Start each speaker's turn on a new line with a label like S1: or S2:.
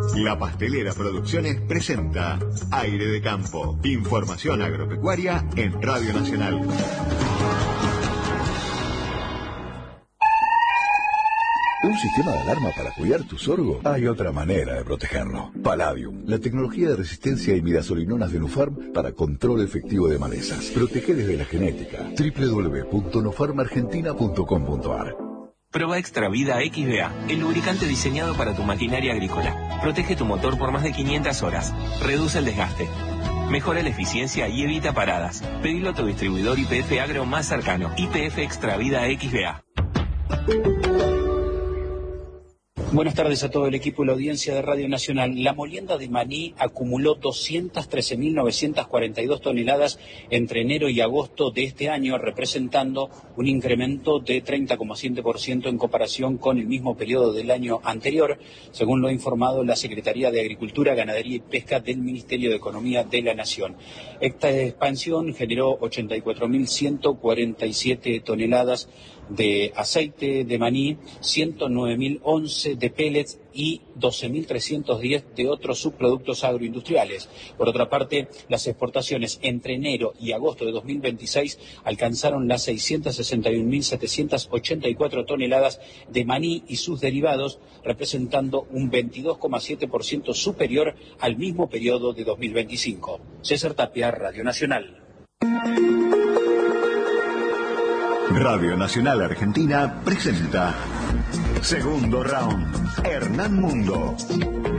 S1: La Pastelera Producciones presenta Aire de Campo. Información agropecuaria en Radio Nacional.
S2: ¿Un sistema de alarma para cuidar tu sorgo? Hay otra manera de protegerlo. Palladium, la tecnología de resistencia a imidazolinonas de Nufarm para control efectivo de malezas. Protege desde la genética. www.nufarmargentina.com.ar.
S3: Proba Extra Vida XBA, el lubricante diseñado para tu maquinaria agrícola. Protege tu motor por más de 500 horas. Reduce el desgaste. Mejora la eficiencia y evita paradas. Pedilo a tu distribuidor YPF Agro más cercano. YPF Extra Vida XBA.
S4: Buenas tardes a todo el equipo y la audiencia de Radio Nacional. La molienda de maní acumuló 213.942 toneladas entre enero y agosto de este año, representando un incremento de 30,7% en comparación con el mismo periodo del año anterior, según lo ha informado la Secretaría de Agricultura, Ganadería y Pesca del Ministerio de Economía de la Nación. Esta expansión generó 84.147 toneladas de aceite de maní, 109.011 de pellets y 12.310 de otros subproductos agroindustriales. Por otra parte, las exportaciones entre enero y agosto de 2026 alcanzaron las 661.784 toneladas de maní y sus derivados, representando un 22,7% superior al mismo periodo de 2025. César Tapia, Radio Nacional.
S1: Radio Nacional Argentina presenta Segundo Round. Hernán Mundo.